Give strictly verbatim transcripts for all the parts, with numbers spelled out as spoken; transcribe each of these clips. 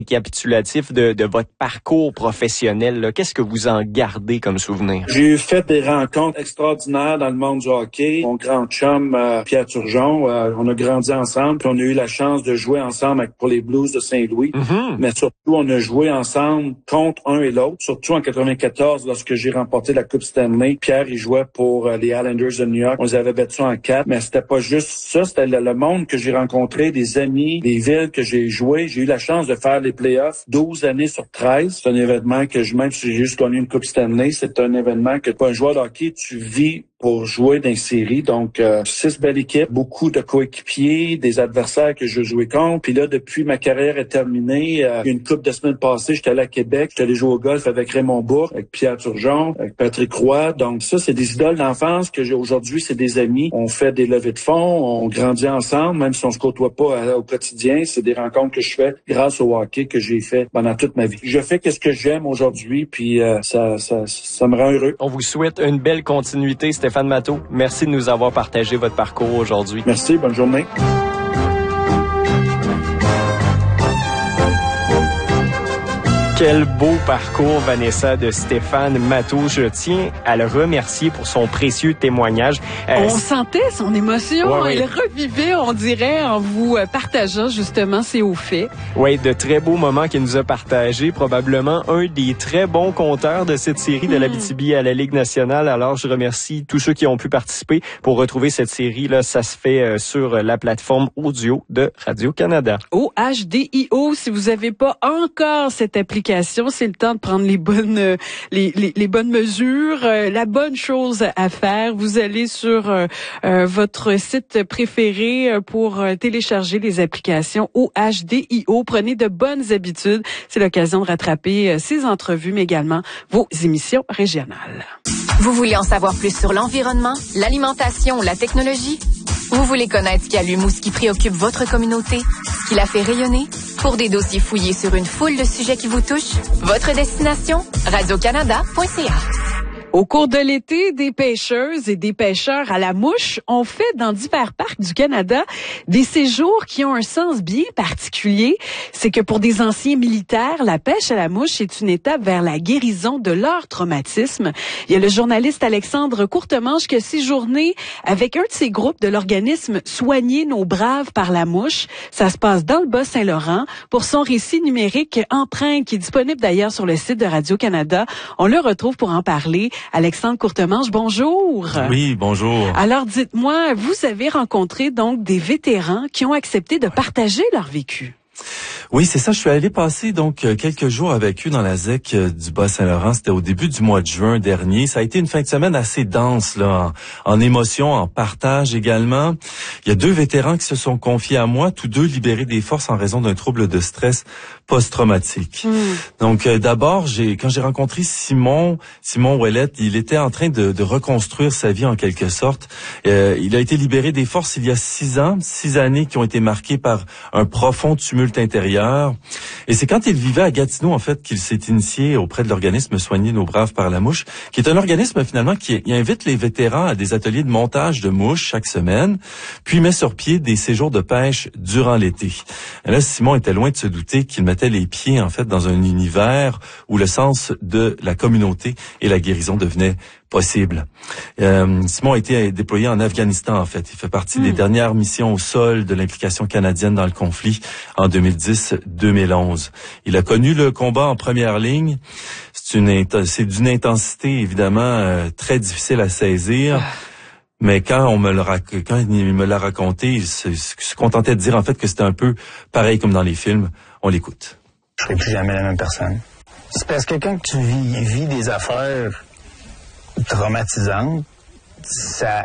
Récapitulatif de, de votre parcours professionnel, là. Qu'est-ce que vous en gardez comme souvenir? J'ai fait des rencontres extraordinaires dans le monde du hockey. Mon grand chum, euh, Pierre Turgeon, euh, on a grandi ensemble, puis on a eu la chance de jouer ensemble avec, pour les Blues de Saint-Louis. Mm-hmm. Mais surtout, on a joué ensemble contre un et l'autre. Surtout en quatre-vingt-quatorze, lorsque j'ai remporté la Coupe Stanley. Pierre, il jouait pour euh, les Islanders de New York. On les avait battus en quatre. Mais c'était pas juste ça, c'était le, le monde que j'ai rencontré, des amis, des villes que j'ai joué. J'ai eu la chance de faire les playoffs douze années sur treize. C'est un événement que je, même si j'ai juste gagné une Coupe Stanley, c'est un événement que pour un joueur de hockey, tu vis pour jouer dans une série. Donc, euh, six belles équipes, beaucoup de coéquipiers, des adversaires que je jouais contre. Puis là, depuis ma carrière est terminée, euh, une couple de semaines passées, j'étais allé à Québec, j'étais allé jouer au golf avec Raymond Bourque, avec Pierre Turgeon, avec Patrick Roy. Donc ça, c'est des idoles d'enfance que j'ai aujourd'hui, c'est des amis. On fait des levées de fonds, on grandit ensemble, même si on se côtoie pas à, au quotidien. C'est des rencontres que je fais grâce au hockey que j'ai fait pendant toute ma vie. Je fais qu'est-ce que j'aime aujourd'hui, puis euh, ça, ça, ça me rend heureux. On vous souhaite une belle continuité, Stéphane Matteau, merci de nous avoir partagé votre parcours aujourd'hui. Merci, bonne journée. Quel beau parcours, Vanessa, de Stéphane Matteau. Je tiens à le remercier pour son précieux témoignage. Euh, on sentait son émotion, ouais, ouais. Il revivait, on dirait, en vous partageant justement ses hauts faits. Oui, de très beaux moments qu'il nous a partagés. Probablement un des très bons compteurs de cette série de mmh. l'Abitibi à la Ligue nationale. Alors, je remercie tous ceux qui ont pu participer. Pour retrouver cette série-là, ça se fait sur la plateforme audio de Radio-Canada. O H D I O, si vous n'avez pas encore cette application, c'est le temps de prendre les bonnes euh, les, les, les bonnes mesures, euh, la bonne chose à faire. Vous allez sur euh, euh, votre site préféré pour euh, télécharger les applications O H D I O. Prenez de bonnes habitudes. C'est l'occasion de rattraper euh, ces entrevues, mais également vos émissions régionales. Vous voulez en savoir plus sur l'environnement, l'alimentation ou la technologie? Vous voulez connaître ce qui allume ou ce qui préoccupe votre communauté, ce qui la fait rayonner? Pour des dossiers fouillés sur une foule de sujets qui vous touchent, votre destination, radio canada point c a. Au cours de l'été, des pêcheuses et des pêcheurs à la mouche ont fait dans divers parcs du Canada des séjours qui ont un sens bien particulier. C'est que pour des anciens militaires, la pêche à la mouche est une étape vers la guérison de leur traumatisme. Il y a le journaliste Alexandre Courtemanche qui a séjourné avec un de ces groupes de l'organisme Soigner nos braves par la mouche. Ça se passe dans le Bas-Saint-Laurent. Pour son récit numérique Empreinte, qui est disponible d'ailleurs sur le site de Radio-Canada, on le retrouve pour en parler. Alexandre Courtemanche, bonjour. Oui, bonjour. Alors, dites-moi, vous avez rencontré donc des vétérans qui ont accepté de partager leur vécu. Oui, c'est ça. Je suis allé passer donc quelques jours avec eux dans la Z E C du Bas-Saint-Laurent. C'était au début du mois de juin dernier. Ça a été une fin de semaine assez dense, là, en, en émotion, en partage également. Il y a deux vétérans qui se sont confiés à moi, tous deux libérés des forces en raison d'un trouble de stress post-traumatique. Mmh. Donc, euh, d'abord, j'ai quand j'ai rencontré Simon, Simon Ouellette, il était en train de, de reconstruire sa vie en quelque sorte. Euh, il a été libéré des forces il y a six ans, six années qui ont été marquées par un profond tumulte intérieur. Et c'est quand il vivait à Gatineau, en fait, qu'il s'est initié auprès de l'organisme Soigner nos braves par la mouche, qui est un organisme, finalement, qui invite les vétérans à des ateliers de montage de mouches chaque semaine, puis met sur pied des séjours de pêche durant l'été. Et là, Simon était loin de se douter qu'il mettait les pieds, en fait, dans un univers où le sens de la communauté et la guérison devenaient possible. Euh, Simon a été déployé en Afghanistan, en fait. Il fait partie mmh. des dernières missions au sol de l'implication canadienne dans le conflit en deux mille dix deux mille onze. Il a connu le combat en première ligne. C'est une c'est d'une intensité, évidemment, euh, très difficile à saisir. Ah. Mais quand on me le rac- quand il me l'a raconté, il se, se contentait de dire, en fait, que c'était un peu pareil comme dans les films. On l'écoute. Je serai plus jamais la même personne. C'est parce que quand tu vis, vis des affaires traumatisante, ça,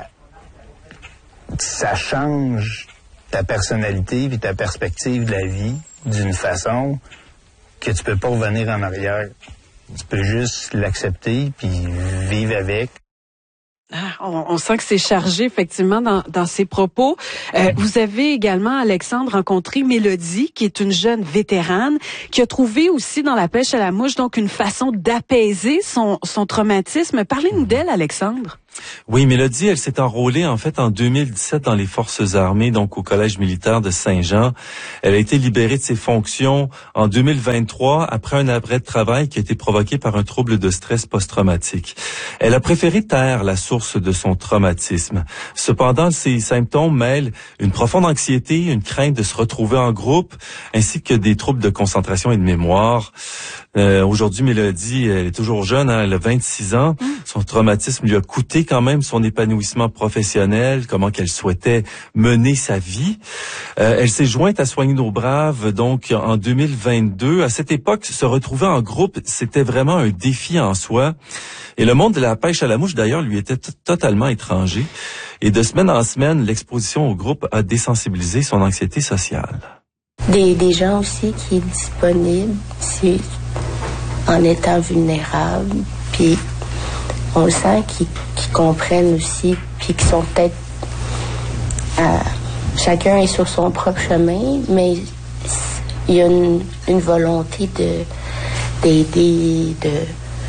ça change ta personnalité puis ta perspective de la vie d'une façon que tu peux pas revenir en arrière. Tu peux juste l'accepter puis vivre avec. Ah, on, on sent que c'est chargé, effectivement, dans, dans ses propos. Euh, vous avez également, Alexandre, rencontré Mélodie, qui est une jeune vétérane, qui a trouvé aussi dans la pêche à la mouche, donc, une façon d'apaiser son, son traumatisme. Parlez-nous d'elle, Alexandre. Oui, Mélodie, elle s'est enrôlée en fait en deux mille dix-sept dans les forces armées, donc au collège militaire de Saint-Jean. Elle a été libérée de ses fonctions en deux mille vingt-trois après un arrêt de travail qui a été provoqué par un trouble de stress post-traumatique. Elle a préféré taire la source de son traumatisme. Cependant, ces symptômes mêlent une profonde anxiété, une crainte de se retrouver en groupe, ainsi que des troubles de concentration et de mémoire. Euh, aujourd'hui, Mélodie, elle est toujours jeune, hein, elle a vingt-six ans. Son traumatisme lui a coûté quand même son épanouissement professionnel, comment qu'elle souhaitait mener sa vie. Euh, elle s'est jointe à Soigner nos braves, donc en deux mille vingt-deux. À cette époque, se retrouver en groupe, c'était vraiment un défi en soi. Et le monde de la pêche à la mouche, d'ailleurs, lui était t- totalement étranger. Et de semaine en semaine, l'exposition au groupe a désensibilisé son anxiété sociale. Des, des gens aussi qui est disponible, c'est en étant vulnérable, puis on le sent qu'ils, qu'ils comprennent aussi, puis qu'ils sont peut-être... Euh, chacun est sur son propre chemin, mais il y a une, une volonté de d'aider, de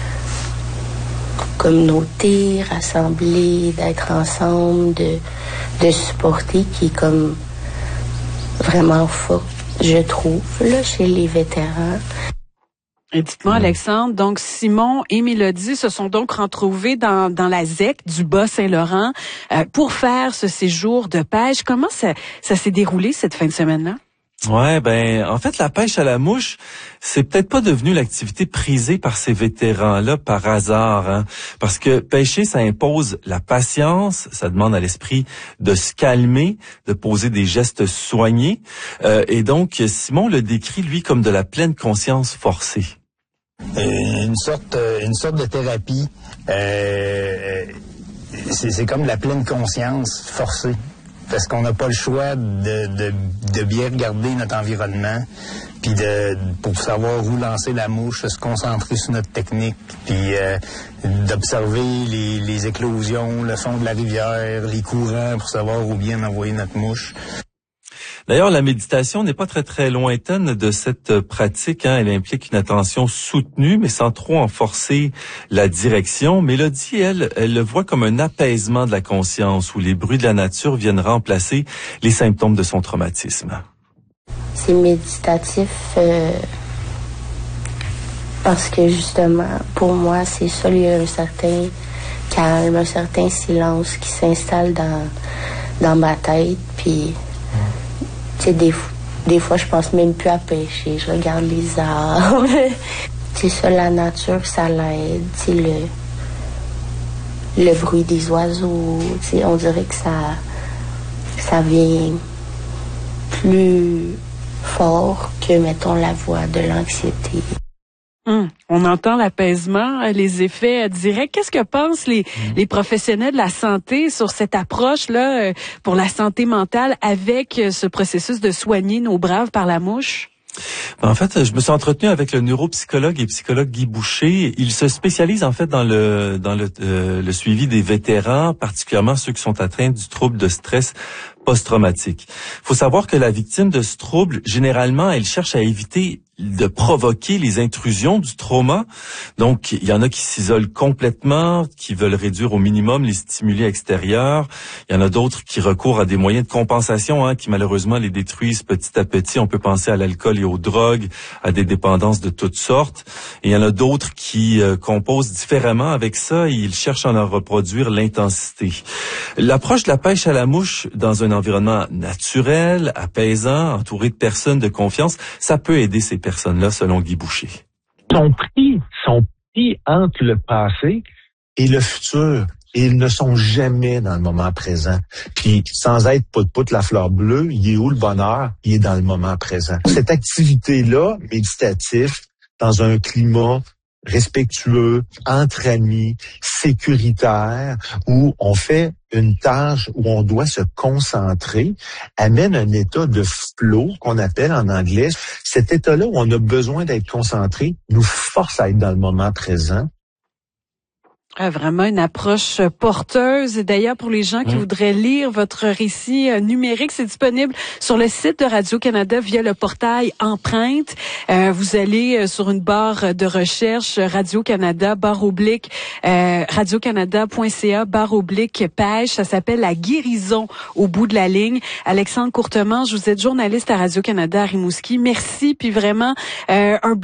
communauté, rassembler, d'être ensemble, de, de supporter, qui est comme vraiment fort, je trouve, là, chez les vétérans. Et dites-moi, Alexandre, donc Simon et Mélodie se sont donc retrouvés dans, dans la Z E C du Bas-Saint-Laurent euh, pour faire ce séjour de pêche. Comment ça, ça s'est déroulé cette fin de semaine-là? Ouais, ben, en fait, la pêche à la mouche, c'est peut-être pas devenu l'activité prisée par ces vétérans-là par hasard, hein, parce que pêcher, ça impose la patience, ça demande à l'esprit de se calmer, de poser des gestes soignés, euh, et donc Simon le décrit lui comme de la pleine conscience forcée. Une sorte, une sorte de thérapie. Euh, c'est, c'est comme la pleine conscience forcée. Parce qu'on n'a pas le choix de, de, de bien regarder notre environnement, puis de pour savoir où lancer la mouche, se concentrer sur notre technique, puis euh, d'observer les, les éclosions, le fond de la rivière, les courants, pour savoir où bien envoyer notre mouche. D'ailleurs, la méditation n'est pas très très lointaine de cette pratique. Hein. Elle implique une attention soutenue, mais sans trop en forcer la direction. Mélodie, elle, elle le voit comme un apaisement de la conscience, où les bruits de la nature viennent remplacer les symptômes de son traumatisme. C'est méditatif euh, parce que justement, pour moi, c'est ça, il y a un certain calme, un certain silence qui s'installe dans, dans ma tête, puis... Tu sais, des, des fois, je pense même plus à pêcher. Je regarde les arbres. C'est ça, la nature, ça l'aide. Tu sais, le, le bruit des oiseaux. Tu sais, on dirait que ça, ça vient plus fort que, mettons, la voix de l'anxiété. Hum, on entend l'apaisement, les effets directs. Qu'est-ce que pensent les, mmh. les professionnels de la santé sur cette approche-là pour la santé mentale avec ce processus de soigner nos braves par la mouche? En fait, je me suis entretenu avec le neuropsychologue et psychologue Guy Boucher. Il se spécialise en fait dans le dans le, euh, le suivi des vétérans, particulièrement ceux qui sont atteints du trouble de stress post-traumatique. Il faut savoir que la victime de ce trouble, généralement, elle cherche à éviter de provoquer les intrusions du trauma. Donc, il y en a qui s'isolent complètement, qui veulent réduire au minimum les stimuli extérieurs. Il y en a d'autres qui recourent à des moyens de compensation, hein, qui malheureusement les détruisent petit à petit. On peut penser à l'alcool et aux drogues, à des dépendances de toutes sortes. Et il y en a d'autres qui euh, composent différemment avec ça et ils cherchent à en reproduire l'intensité. L'approche de la pêche à la mouche dans un environnement naturel, apaisant, entouré de personnes de confiance, ça peut aider ces personnes-là, selon Guy Boucher. Sont pris, sont pris entre le passé et le futur. Et ils ne sont jamais dans le moment présent. Puis, sans être pout-pout la fleur bleue, il est où le bonheur? Il est dans le moment présent. Cette activité-là, méditative, dans un climat respectueux, entre amis, sécuritaire, où on fait une tâche où on doit se concentrer, amène un état de flow qu'on appelle en anglais. Cet état-là où on a besoin d'être concentré nous force à être dans le moment présent. Ah, vraiment une approche porteuse. D'ailleurs, pour les gens qui mmh. voudraient lire votre récit euh, numérique, c'est disponible sur le site de Radio-Canada via le portail Empreinte. Euh, vous allez euh, sur une barre de recherche Radio-Canada, barre oblique, euh, radiocanada.ca, barre oblique, page. Ça s'appelle La guérison au bout de la ligne. Alexandre Courtemanche, vous êtes journaliste à Radio-Canada à Rimouski. Merci, puis vraiment euh, un